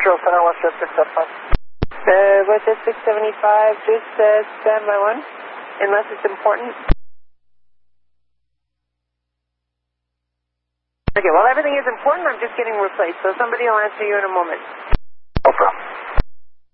Metro Center, West Jet 675. West Jet 675, just stand by one, unless it's important. Okay, well, everything is important. I'm just getting replaced, so somebody will answer you in a moment.